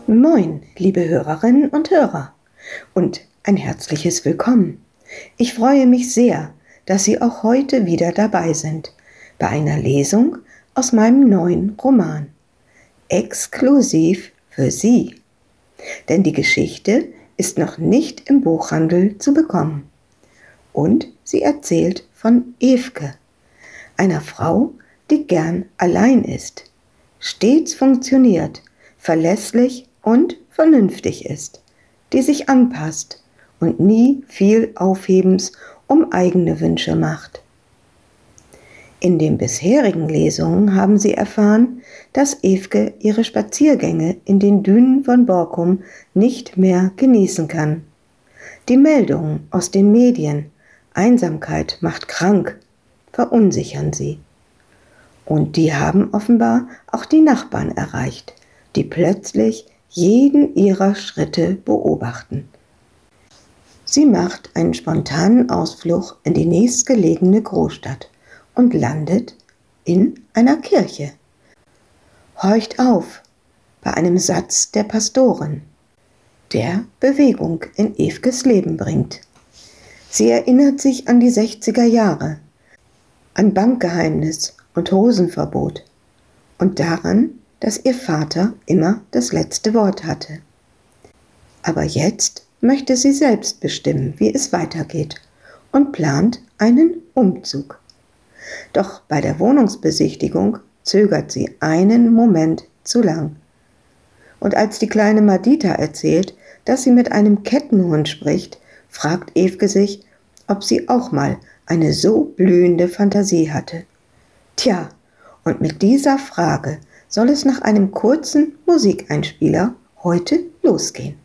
Moin, liebe Hörerinnen und Hörer und ein herzliches Willkommen. Ich freue mich sehr, dass Sie auch heute wieder dabei sind bei einer Lesung aus meinem neuen Roman. Exklusiv für Sie. Denn die Geschichte ist noch nicht im Buchhandel zu bekommen. Und sie erzählt von Ewke, einer Frau, die gern allein ist, stets funktioniert, verlässlich und vernünftig ist, die sich anpasst und nie viel Aufhebens um eigene Wünsche macht. In den bisherigen Lesungen haben Sie erfahren, dass Ewke ihre Spaziergänge in den Dünen von Borkum nicht mehr genießen kann. Die Meldungen aus den Medien, Einsamkeit macht krank, verunsichern sie. Und die haben offenbar auch die Nachbarn erreicht, die plötzlich jeden ihrer Schritte beobachten. Sie macht einen spontanen Ausflug in die nächstgelegene Großstadt und landet in einer Kirche. Horcht auf bei einem Satz der Pastorin, der Bewegung in Ewkes Leben bringt. Sie erinnert sich an die 60er Jahre, an Bankgeheimnis und Hosenverbot und daran, dass ihr Vater immer das letzte Wort hatte. Aber jetzt möchte sie selbst bestimmen, wie es weitergeht und plant einen Umzug. Doch bei der Wohnungsbesichtigung zögert sie einen Moment zu lang. Und als die kleine Madita erzählt, dass sie mit einem Kettenhund spricht, fragt Ewke sich, ob sie auch mal eine so blühende Fantasie hatte. Tja, und mit dieser Frage soll es nach einem kurzen Musikeinspieler heute losgehen.